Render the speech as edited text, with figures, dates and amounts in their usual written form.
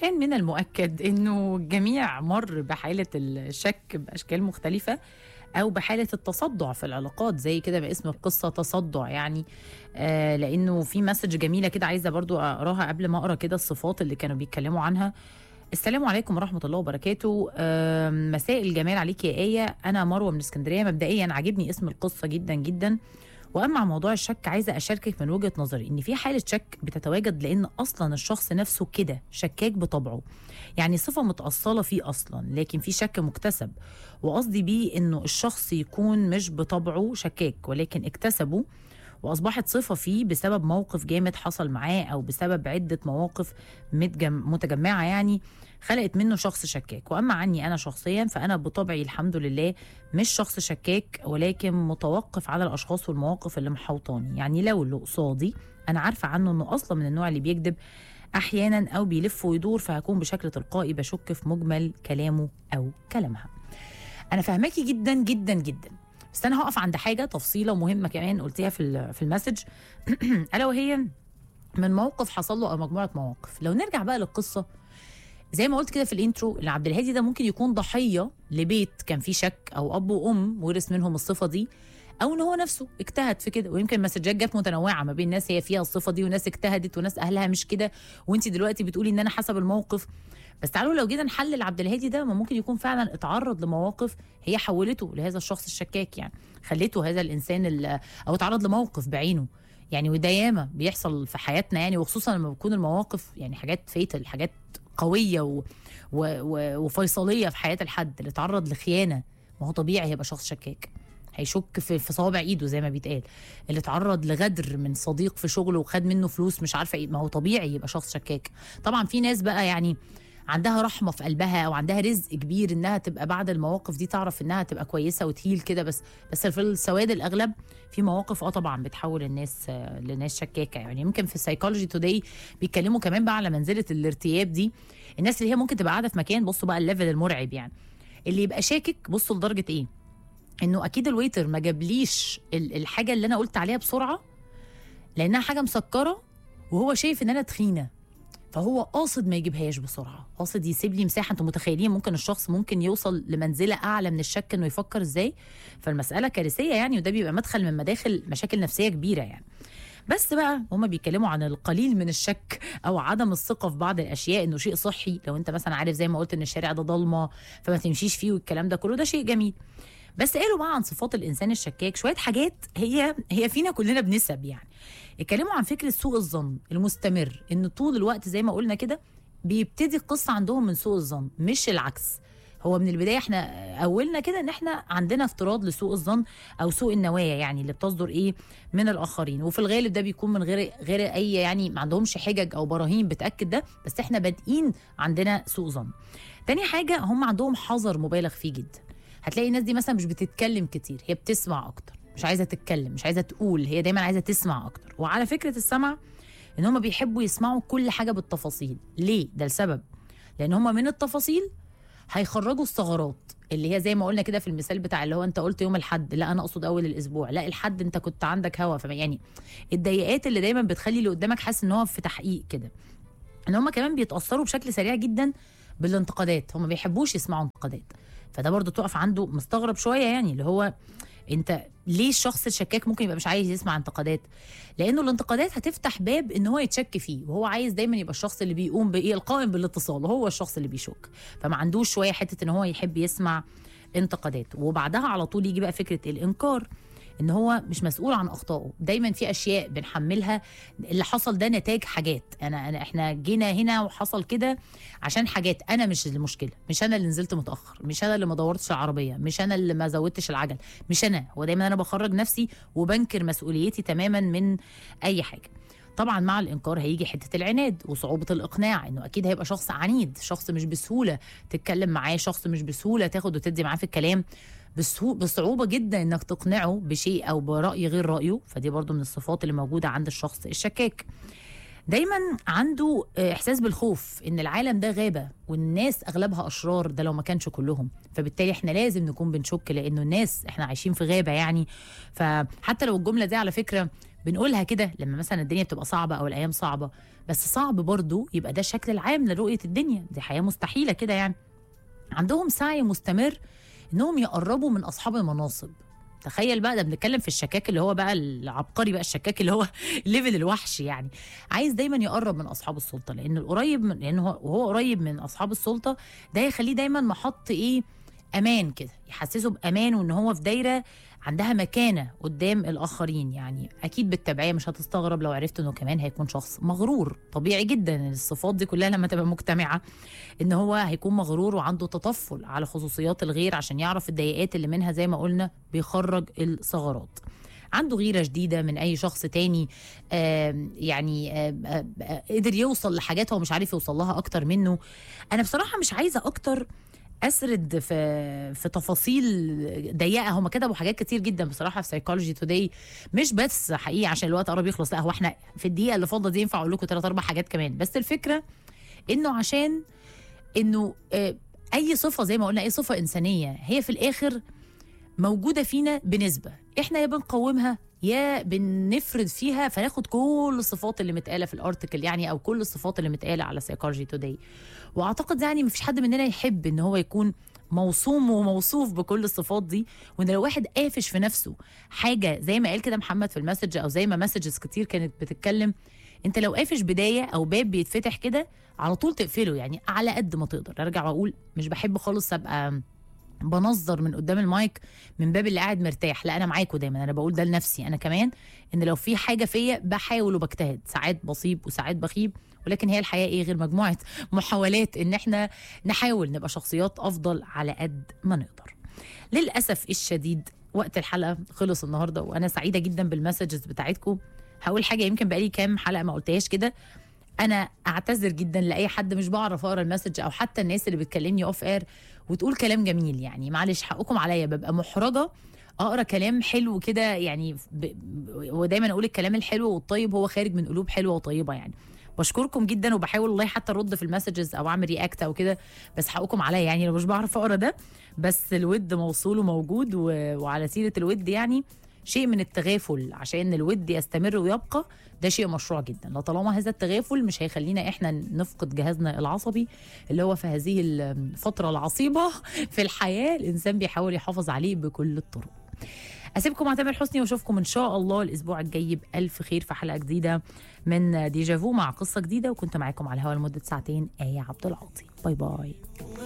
علشان من المؤكد انه الجميع مر بحالة الشك باشكال مختلفة او بحالة التصدع في العلاقات، زي كده باسم القصة تصدع يعني. لانه في مسج جميلة كده عايزة برضو اقراها قبل ما اقرا كده الصفات اللي كانوا بيتكلموا عنها. السلام عليكم ورحمة الله وبركاته. مساء الجمال عليك يا آية، أنا مروة من اسكندرية. مبدئيا عاجبني اسم القصة جدا جدا. واما عن موضوع الشك، عايزه اشاركك من وجهه نظري ان في حاله شك بتتواجد لان اصلا الشخص نفسه كده شكاك بطبعه، يعني صفه متاصله فيه اصلا، لكن في شك مكتسب. وقصدي بيه انه الشخص يكون مش بطبعه شكاك ولكن اكتسبه، واصبحت صفه فيه بسبب موقف جامد حصل معاه او بسبب عده مواقف متجمعه يعني خلقت منه شخص شكاك. واما عني انا شخصيا فانا بطبعي الحمد لله مش شخص شكاك، ولكن متوقف على الاشخاص والمواقف اللي محوطاني. يعني لو اللي قصادي انا عارفه عنه انه اصلا من النوع اللي بيكذب احيانا او بيلف ويدور، فهكون بشكل تلقائي بشك في مجمل كلامه او كلامها. انا فاهماكي جدا جدا جدا، بس انا هقف عند حاجه تفصيله مهمه كمان قلتيها في المسج الا وهي من موقف حصل له او مجموعه مواقف. لو نرجع بقى للقصه زي ما قلت كده في الانترو، ان عبد الهادي ده ممكن يكون ضحيه لبيت كان فيه شك، او اب وام ورث منهم الصفه دي، او ان هو نفسه اجتهد في كده. ويمكن مسجات جت متنوعه ما بين ناس هي فيها الصفه دي وناس اجتهدت وناس اهلها مش كده، وانت دلوقتي بتقولي ان انا حسب الموقف. بس تعالوا لو جينا نحلل عبد الهادي ده، ما ممكن يكون فعلا اتعرض لمواقف هي حولته لهذا الشخص الشكاك، يعني خليته هذا الانسان او اتعرض لموقف بعينه يعني. وده ياما بيحصل في حياتنا يعني، وخصوصا لما بتكون المواقف يعني حاجات فيتل، حاجات قويه وفيصليه في حياه الحد اللي اتعرض لخيانه. ما هو طبيعي هيبقى شخص شكاك، هيشك في صوابع ايده زي ما بيتقال. اللي اتعرض لغدر من صديق في شغله وخد منه فلوس مش عارفه ايه، ما هو طبيعي يبقى شخص شكاك. طبعا في ناس بقى يعني عندها رحمه في قلبها او عندها رزق كبير انها تبقى بعد المواقف دي تعرف انها تبقى كويسه وتهيل كده، بس في السواد الاغلب في مواقف طبعا بتحول الناس لناس شكاكه. يعني يمكن في السايكولوجي توداي بيتكلموا كمان بقى على منزله الارتياب دي. الناس اللي هي ممكن تبقى قاعده في مكان، بصوا بقى الليفل المرعب يعني، اللي يبقى شاكك بصوا لدرجه ايه، انه اكيد الويتر ما جابليش الحاجه اللي انا قلت عليها بسرعه لانها حاجه مسكره، وهو شايف ان انا تخينه، فهو قاصد ما يجيبهاش بسرعه، قاصد يسيب لي مساحه. انتم متخيلين ممكن الشخص ممكن يوصل لمنزله اعلى من الشك انه يفكر ازاي؟ فالمساله كارثيه يعني، وده بيبقى مدخل من مداخل مشاكل نفسيه كبيره يعني. بس بقى هما بيتكلموا عن القليل من الشك او عدم الثقه في بعض الاشياء، انه شيء صحي. لو انت مثلا عارف زي ما قلت ان الشارع ده ضلمه فما تمشيش فيه والكلام ده كله، ده شيء جميل. بس قالوا بقى عن صفات الانسان الشكاك شويه حاجات هي فينا كلنا بنسب يعني. اتكلموا عن فكره سوء الظن المستمر، ان طول الوقت زي ما قلنا كده بيبتدي القصه عندهم من سوء الظن مش العكس. هو من البدايه احنا اولنا كده ان احنا عندنا افتراض لسوء الظن او سوء النوايا، يعني اللي بتصدر ايه من الاخرين، وفي الغالب ده بيكون من غير اي يعني ما عندهمش حجج او براهين بتاكد ده، بس احنا بادئين عندنا سوء ظن. تاني حاجه هم عندهم حذر مبالغ فيه جدا. هتلاقي الناس دي مثلا مش بتتكلم كتير، هي بتسمع اكتر، مش عايزه تتكلم مش عايزه تقول، هي دايما عايزه تسمع اكتر. وعلى فكره السمع ان هم بيحبوا يسمعوا كل حاجه بالتفاصيل. ليه؟ ده لسبب، لان هم من التفاصيل هيخرجوا الثغرات اللي هي زي ما قلنا كده في المثال بتاع اللي هو انت قلت يوم الحد، لا انا اقصد اول الاسبوع، لا الحد انت كنت عندك هوا، يعني الضيقات اللي دايما بتخلي اللي قدامك حاسس ان هو في تحقيق كده. ان هم كمان بيتاثروا بشكل سريع جدا بالانتقادات، هم ما بيحبوش يسمعوا انتقادات. فده برضو تقف عنده مستغرب شويه يعني، اللي هو انت ليه الشخص الشكاك ممكن يبقى مش عايز يسمع انتقادات؟ لانه الانتقادات هتفتح باب ان هو يتشك فيه، وهو عايز دايما يبقى الشخص اللي بيقوم بايه القائم بالاتصال، وهو الشخص اللي بيشك، فما عندوش شويه حته ان هو يحب يسمع انتقادات. وبعدها على طول يجي بقى فكره الانكار، ان هو مش مسؤول عن اخطائه. دايما في اشياء بنحملها اللي حصل ده نتاج حاجات، احنا جينا هنا وحصل كده عشان حاجات، انا مش المشكله، مش انا اللي نزلت متاخر، مش انا اللي ما دورتش العربيه، مش انا اللي ما زودتش العجل، مش انا. هو دايما انا بخرج نفسي وبنكر مسؤوليتي تماما من اي حاجه. طبعا مع الانكار هيجي حته العناد وصعوبه الاقناع، انه اكيد هيبقى شخص عنيد، شخص مش بسهوله تتكلم معاه، شخص مش بسهوله تاخد وتدي معاه في الكلام، بصعوبه جدا انك تقنعه بشيء او براي غير رايه. فدي برضو من الصفات اللي موجوده عند الشخص الشكاك. دايما عنده احساس بالخوف ان العالم ده غابه والناس اغلبها اشرار، ده لو ما كانش كلهم، فبالتالي احنا لازم نكون بنشك لانه الناس احنا عايشين في غابه يعني. فحتى لو الجمله دي على فكره بنقولها كده لما مثلا الدنيا بتبقى صعبه او الايام صعبه، بس صعب برضو يبقى ده الشكل العام لرؤيه الدنيا، دي حياه مستحيله كده يعني. عندهم سعي مستمر انهم يقربوا من اصحاب المناصب. تخيل بقى، ده بنتكلم في الشكاك اللي هو بقى العبقري بقى، الشكاك اللي هو ليفل الوحش يعني. عايز دايما يقرب من اصحاب السلطه، لان القريب من، لان هو قريب من اصحاب السلطه ده يخليه دايما محط ايه، امان كده، يحسسه بامان وان هو في دايره عندها مكانه قدام الاخرين. يعني اكيد بالتبعيه مش هتستغرب لو عرفت انه كمان هيكون شخص مغرور. طبيعي جدا الصفات دي كلها لما تبقى مجتمعه ان هو هيكون مغرور وعنده تطفل على خصوصيات الغير عشان يعرف الضيقات اللي منها زي ما قلنا بيخرج الثغرات. عنده غيرة شديدة من أي شخص تاني، قدر يوصل لحاجات هو مش عارف يوصل لها أكتر منه. أنا بصراحة مش عايزة أكتر اسرد في تفاصيل ضيقه، هم كتبوا حاجات كتير جدا بصراحه في سايكولوجي توداي، مش بس حقيقي عشان الوقت قرب يخلص، لا هو احنا في الدقيقه اللي فاضله دي ينفع اقول لكم 3 4 حاجات كمان. بس الفكره انه عشان انه اي صفه زي ما قلنا، اي صفه انسانيه هي في الاخر موجوده فينا بنسبه، احنا يا بنقومها يا بنفرد فيها فناخد كل الصفات اللي متقاله في الارتكل يعني، او كل الصفات اللي متقاله على سايكولوجي توداي. واعتقد يعني مفيش حد مننا يحب ان هو يكون موصوم وموصوف بكل الصفات دي، وان لو واحد قافش في نفسه حاجه زي ما قال كده محمد في المسج، او زي ما مسجز كتير كانت بتتكلم، انت لو قافش بدايه او باب بيتفتح كده على طول تقفله يعني على قد ما تقدر. ارجع واقول مش بحب خالص ابقى بنظر من قدام المايك من باب اللي قاعد مرتاح، لا انا معاكم دايما، انا بقول ده لنفسي انا كمان، ان لو في حاجه فيا بحاول وبجتهد، ساعات بصيب وساعات بخيب، ولكن هي الحياه ايه غير مجموعه محاولات ان احنا نحاول نبقى شخصيات افضل على قد ما نقدر. للاسف الشديد وقت الحلقه خلص النهارده، وانا سعيده جدا بالمسجز بتاعتكم. هقول حاجه يمكن بقالي كام حلقه ما قلتهاش كده، انا اعتذر جدا لاي حد مش بعرف اقرا المسج، او حتى الناس اللي بتكلمني اوف اير وتقول كلام جميل، يعني معلش حقكم عليا، ببقى محرجه اقرا كلام حلو كده يعني. ودايما اقول الكلام الحلو والطيب هو خارج من قلوب حلوه وطيبه يعني. بشكركم جدا وبحاول والله حتى ارد في المسجز او اعمل رياكت او كده، بس حقكم عليا يعني لو مش بعرف اقرا ده، بس الود موصول وموجود. وعلى سيره الود يعني شيء من التغافل عشان الود يستمر ويبقى، ده شيء مشروع جدا. لا طالما هذا التغافل مش هيخلينا احنا نفقد جهازنا العصبي اللي هو في هذه الفترة العصيبة في الحياة الإنسان بيحاول يحافظ عليه بكل الطرق. أسيبكم مع تامر حسني وأشوفكم إن شاء الله الأسبوع الجاي بألف خير في حلقة جديدة من ديجافو مع قصة جديدة، وكنت معاكم على الهواء لمدة ساعتين آية عبد العاطي. باي باي.